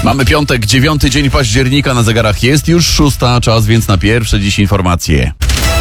Mamy piątek, 9 dzień października, na zegarach jest już 6, czas więc na pierwsze dziś informacje.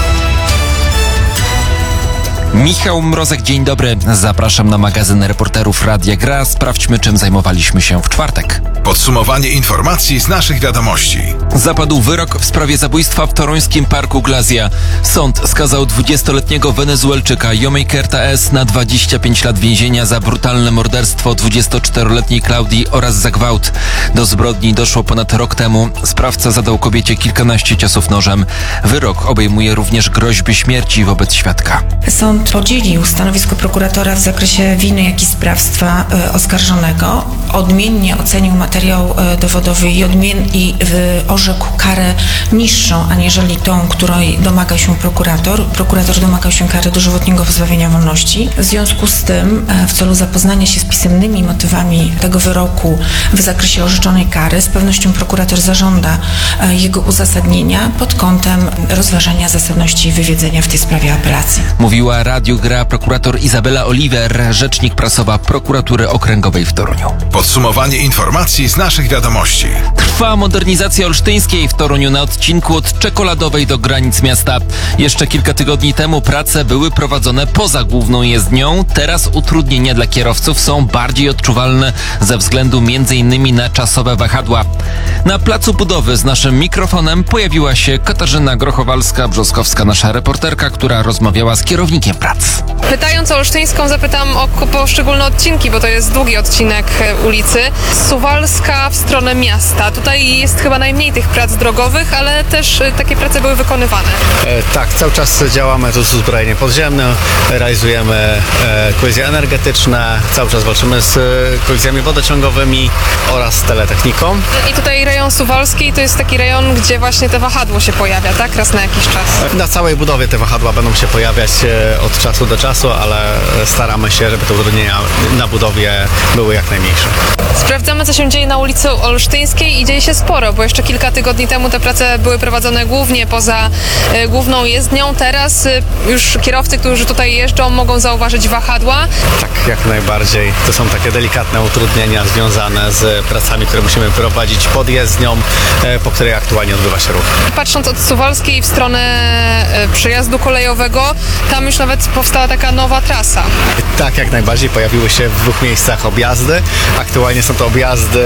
Michał Mrozek, dzień dobry. Zapraszam na magazyn reporterów Radia Gra. Sprawdźmy, czym zajmowaliśmy się w czwartek. Podsumowanie informacji z naszych wiadomości. Zapadł wyrok w sprawie zabójstwa w toruńskim parku Glazia. Sąd skazał 20-letniego Wenezuelczyka Yomikerta S. na 25 lat więzienia za brutalne morderstwo 24-letniej Klaudii oraz za gwałt. Do zbrodni doszło ponad rok temu. Sprawca zadał kobiecie kilkanaście ciosów nożem. Wyrok obejmuje również groźby śmierci wobec świadka. Sąd podzielił stanowisko prokuratora w zakresie winy, jak i sprawstwa oskarżonego. Odmiennie ocenił materiał dowodowy i orzekł karę niższą, aniżeli tą, której domaga się prokurator. Prokurator domagał się kary dożywotniego pozbawienia wolności. W związku z tym, w celu zapoznania się z pisemnymi motywami tego wyroku w zakresie orzeczonej kary, z pewnością prokurator zażąda jego uzasadnienia pod kątem rozważania zasadności wywiedzenia w tej sprawie apelacji. Mówiła Radiu Gra prokurator Izabela Oliver, rzecznik prasowa Prokuratury Okręgowej w Toruniu. Podsumowanie informacji z naszych wiadomości. Trwa modernizacja olsztyńskiej w Toruniu na odcinku od Czekoladowej do granic miasta. Jeszcze kilka tygodni temu prace były prowadzone poza główną jezdnią. Teraz utrudnienia dla kierowców są bardziej odczuwalne ze względu m.in. na czasowe wahadła. Na placu budowy z naszym mikrofonem pojawiła się Katarzyna Grochowalska-Brzoskowska, nasza reporterka, która rozmawiała z kierownikiem prac. Pytając o olsztyńską, zapytam o poszczególne odcinki, bo to jest długi odcinek ulicy. Suwalska w stronę miasta. Tutaj jest chyba najmniej tych prac drogowych, ale też takie prace były wykonywane. Tak, cały czas działamy, to jest uzbrojenie podziemne, realizujemy kolizje energetyczne, cały czas walczymy z kolizjami wodociągowymi oraz teletechniką. I tutaj rejon Suwalski to jest taki rejon, gdzie właśnie te wahadło się pojawia, tak? Raz na jakiś czas. Na całej budowie te wahadła będą się pojawiać od czasu do czasu, ale staramy się, żeby te utrudnienia na budowie były jak najmniejsze. Sprawdzamy, co się dzieje na ulicy Olsztyńskiej i dzieje się sporo, bo jeszcze kilka tygodni temu te prace były prowadzone głównie poza główną jezdnią. Teraz już kierowcy, którzy tutaj jeżdżą, mogą zauważyć wahadła. Tak, jak najbardziej. To są takie delikatne utrudnienia związane z pracami, które musimy prowadzić pod jezdnią, po której aktualnie odbywa się ruch. Patrząc od Suwalskiej w stronę przejazdu kolejowego, tam już nawet powstała taka nowa trasa. Tak, jak najbardziej. Pojawiły się w dwóch miejscach objazdy. Aktualnie są to objazdy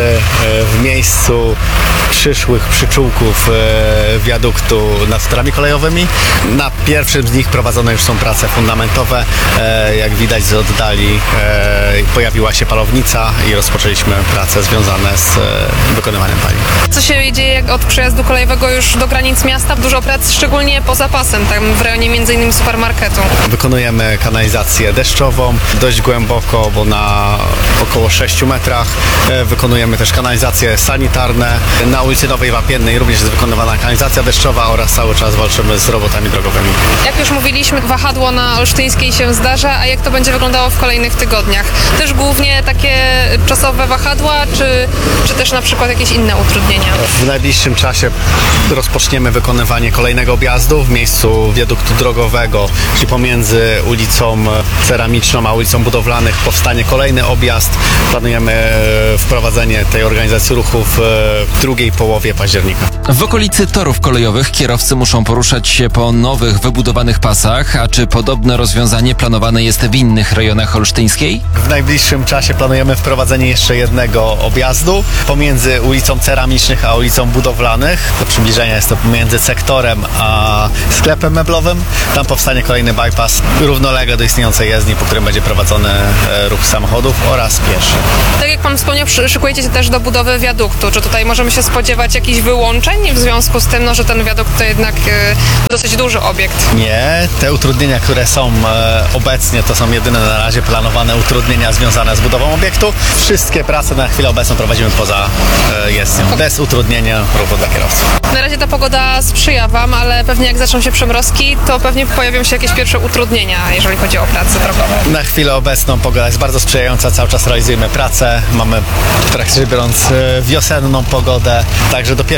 w miejscu przyszłych przyczółków wiaduktu nad torami kolejowymi. Na pierwszym z nich prowadzone już są prace fundamentowe. Jak widać z oddali pojawiła się palownica i rozpoczęliśmy prace związane z wykonywaniem paliw. Co się dzieje od przejazdu kolejowego już do granic miasta? Dużo prac, szczególnie poza pasem, tam w rejonie m.in. supermarketu. Wykonujemy kanalizację deszczową dość głęboko, bo na około 6 metrach. Wykonujemy też kanalizacje sanitarne. Na ulicy Nowej Wapiennej również jest wykonywana kanalizacja deszczowa oraz cały czas walczymy z robotami drogowymi. Jak już mówiliśmy, wahadło na Olsztyńskiej się zdarza, a jak to będzie wyglądało w kolejnych tygodniach? Też głównie takie czasowe wahadła, czy też na przykład jakieś inne utrudnienia? W najbliższym czasie rozpoczniemy wykonywanie kolejnego objazdu w miejscu wiaduktu drogowego, czyli pomiędzy ulicą Ceramiczną a ulicą Budowlanych powstanie kolejny objazd. Planujemy wprowadzenie tej organizacji ruchu w drugiej połowie października. W okolicy torów kolejowych kierowcy muszą poruszać się po nowych, wybudowanych pasach, a czy podobne rozwiązanie planowane jest w innych rejonach olsztyńskiej? W najbliższym czasie planujemy wprowadzenie jeszcze jednego objazdu pomiędzy ulicą Ceramicznych a ulicą Budowlanych. Do przybliżenia jest to pomiędzy sektorem a sklepem meblowym. Tam powstanie kolejny bypass równolegle do istniejącej jezdni, po którym będzie prowadzony ruch samochodów oraz pieszy. Tak jak pan wspomniał, szykujecie się też do budowy wiaduktu. Czy tutaj możemy się spodziewać jakichś wyłączeń w związku z tym, że ten wiadukt to jednak dosyć duży obiekt? Nie, te utrudnienia, które są obecnie, to są jedyne na razie planowane utrudnienia związane z budową obiektu. Wszystkie prace na chwilę obecną prowadzimy poza jezdnią, bez utrudnienia ruchu dla kierowców. Na razie ta pogoda sprzyja wam, ale pewnie jak zaczną się przymrozki, to pewnie pojawią się jakieś pierwsze utrudnienia, jeżeli chodzi o prace drogowe. Na chwilę obecną pogoda jest bardzo sprzyjająca, cały czas realizujemy pracę. Mamy, w trakcie biorąc, wiosenną pogodę, także do pierwszych przymrozków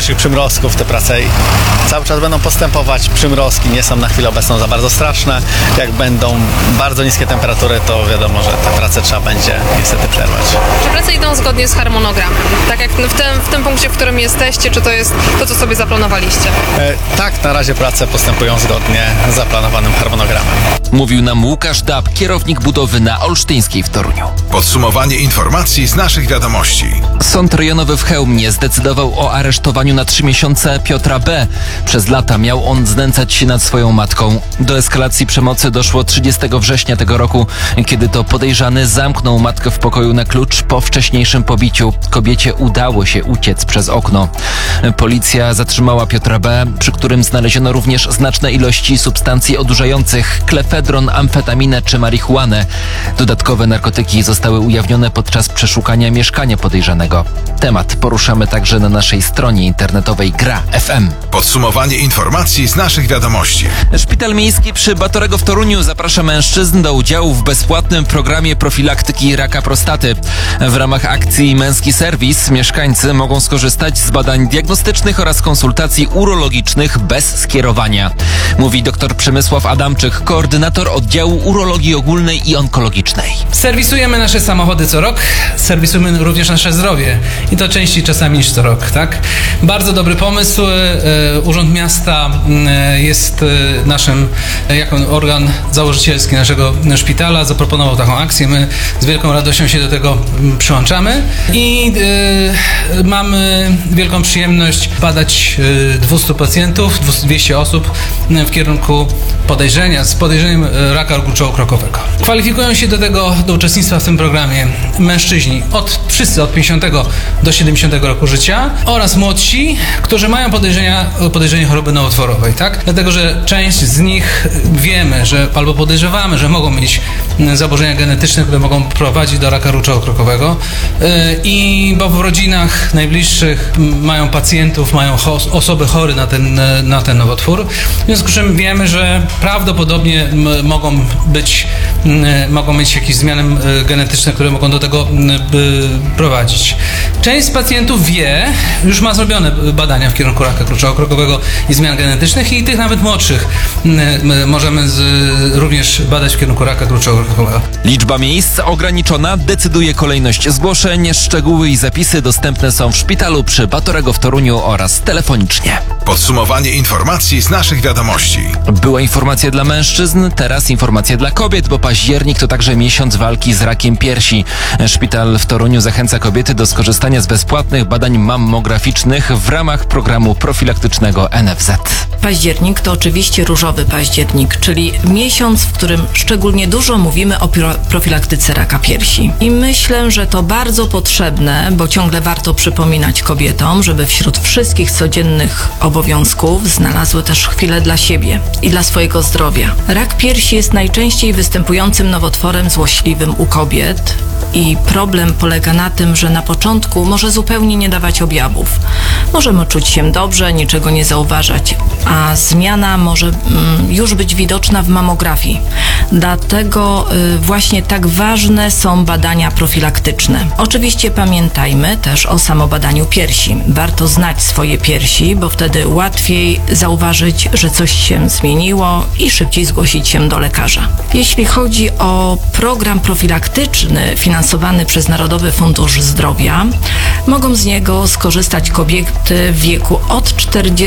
przymrozków. Te prace cały czas będą postępować. Przymrozki nie są na chwilę obecną za bardzo straszne. Jak będą bardzo niskie temperatury, to wiadomo, że te prace trzeba będzie niestety przerwać. Czy prace idą zgodnie z harmonogramem? Tak jak w tym punkcie, w którym jesteście, czy to jest to, co sobie zaplanowaliście? Tak, na razie prace postępują zgodnie z zaplanowanym harmonogramem. Mówił nam Łukasz Dab, kierownik budowy na Olsztyńskiej w Toruniu. Podsumowanie informacji z naszych wiadomości. Sąd rejonowy w Chełmie zdecydował o aresztowaniu na 3 miesiące Piotra B. Przez lata miał on znęcać się nad swoją matką. Do eskalacji przemocy doszło 30 września tego roku, kiedy to podejrzany zamknął matkę w pokoju na klucz po wcześniejszym pobiciu. Kobiecie udało się uciec przez okno. Policja zatrzymała Piotra B., przy którym znaleziono również znaczne ilości substancji odurzających, klefedron, amfetaminę czy marihuanę. Dodatkowe narkotyki zostały ujawnione podczas przeszukania mieszkania podejrzanego. Temat poruszamy także na naszej stronie internetowej Gra FM. Podsumowanie informacji z naszych wiadomości. Szpital Miejski przy Batorego w Toruniu zaprasza mężczyzn do udziału w bezpłatnym programie profilaktyki raka prostaty. W ramach akcji Męski Serwis mieszkańcy mogą skorzystać z badań diagnostycznych oraz konsultacji urologicznych bez skierowania. Mówi dr Przemysław Adamczyk, koordynator oddziału urologii ogólnej i onkologicznej. Serwisujemy nasze samochody co rok, serwisujemy również nasze zdrowie i to częściej czasami niż co rok, tak? Bardzo dobry pomysł. Urząd Miasta jest naszym, jako organ założycielski naszego szpitala, zaproponował taką akcję. My z wielką radością się do tego przyłączamy i mamy wielką przyjemność badać 200 pacjentów, 200 osób w kierunku z podejrzeniem raka gruczołu-krokowego. Kwalifikują się do uczestnictwa w tym programie mężczyźni wszyscy od 50 do 70 roku życia oraz młodsi, którzy mają podejrzenie choroby nowotworowej, tak? Dlatego, że część z nich wiemy, albo podejrzewamy, że mogą mieć zaburzenia genetyczne, które mogą prowadzić do raka gruczołu-krokowego bo w rodzinach najbliższych mają pacjentów, mają osoby chore na ten nowotwór. W związku z czym wiemy, że prawdopodobnie mogą mieć jakieś zmiany genetyczne, które mogą do tego prowadzić. Część z pacjentów już ma zrobione badania w kierunku raka gruczołu-krokowego i zmian genetycznych i tych nawet młodszych możemy również badać w kierunku raka gruczołu-krokowego. Liczba miejsc ograniczona, decyduje kolejność zgłoszeń. Szczegóły i zapisy dostępne są w szpitalu przy Batorego w Toruniu oraz telefonicznie. Podsumowanie informacji z naszych wiadomości. Była informacja dla mężczyzn, teraz informacja dla kobiet, bo październik to także miesiąc walki z rakiem piersi. Szpital w Toruniu zachęca kobiety do skorzystania z bezpłatnych badań mammograficznych w ramach programu profilaktycznego NFZ. Październik to oczywiście różowy październik, czyli miesiąc, w którym szczególnie dużo mówimy o profilaktyce raka piersi. I myślę, że to bardzo potrzebne, bo ciągle warto przypominać kobietom, żeby wśród wszystkich codziennych obowiązków znalazły też chwilę dla siebie i dla swojego zdrowia. Rak piersi jest najczęściej występującym nowotworem złośliwym u kobiet i problem polega na tym, że na początku może zupełnie nie dawać objawów. Możemy czuć się dobrze, niczego nie zauważać, a zmiana może już być widoczna w mamografii. Dlatego właśnie tak ważne są badania profilaktyczne. Oczywiście pamiętajmy też o samobadaniu piersi. Warto znać swoje piersi, bo wtedy łatwiej zauważyć, że coś się zmieniło i szybciej zgłosić się do lekarza. Jeśli chodzi o program profilaktyczny finansowany przez Narodowy Fundusz Zdrowia, mogą z niego skorzystać kobiety w wieku od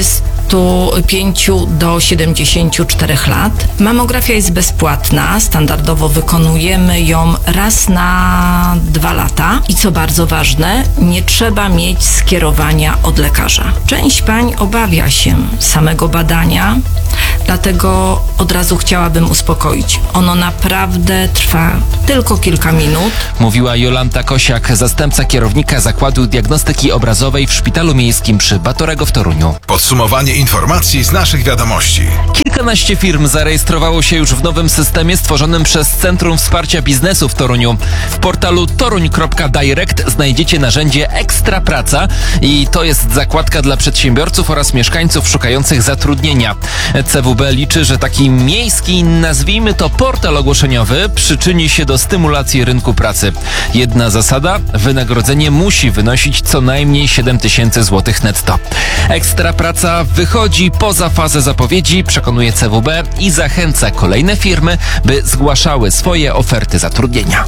45 do 74 lat. Mamografia jest bezpłatna, standardowo wykonujemy ją raz na 2 lata i co bardzo ważne, nie trzeba mieć skierowania od lekarza. Część pań obawia się samego badania, dlatego od razu chciałabym uspokoić. Ono naprawdę trwa tylko kilka minut. Mówiła Jolanta Kosiak, zastępca kierownika Zakładu Diagnostyki Obrazowej w Szpitalu Miejskim przy Batorego w Toruniu. Podsumowanie informacji z naszych wiadomości. Kilkanaście firm zarejestrowało się już w nowym systemie stworzonym przez Centrum Wsparcia Biznesu w Toruniu. W portalu toruń.direct znajdziecie narzędzie Ekstra Praca i to jest zakładka dla przedsiębiorców oraz mieszkańców szukających zatrudnienia. CWB liczy, że taki miejski, nazwijmy to portal ogłoszeniowy, przyczyni się do stymulacji rynku pracy. Jedna zasada: wynagrodzenie musi wynosić co najmniej 7 000 złotych netto. Ekstra Praca wychodzi poza fazę zapowiedzi, przekonuje CWB i zachęca kolejne firmy, by zgłaszały swoje oferty zatrudnienia.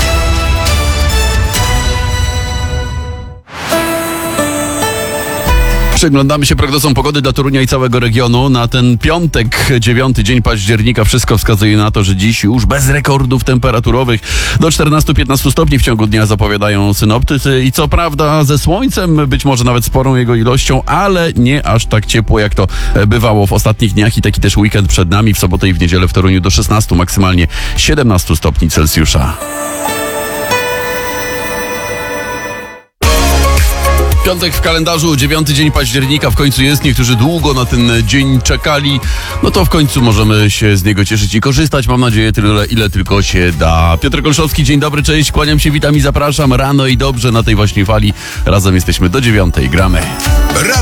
Przyglądamy się prognozom pogody dla Torunia i całego regionu. Na ten piątek, 9 dzień października, wszystko wskazuje na to, że dziś już bez rekordów temperaturowych do 14-15 stopni w ciągu dnia zapowiadają synoptycy. I co prawda ze słońcem, być może nawet sporą jego ilością, ale nie aż tak ciepło, jak to bywało w ostatnich dniach. I taki też weekend przed nami. W sobotę i w niedzielę w Toruniu do 16, maksymalnie 17 stopni Celsjusza. Piątek w kalendarzu, 9 dzień października w końcu jest. Niektórzy długo na ten dzień czekali. No to w końcu możemy się z niego cieszyć i korzystać. Mam nadzieję tyle, ile tylko się da. Piotr Kolszowski, dzień dobry, cześć, kłaniam się, witam i zapraszam. Rano i dobrze na tej właśnie fali. Razem jesteśmy do 9. Gramy.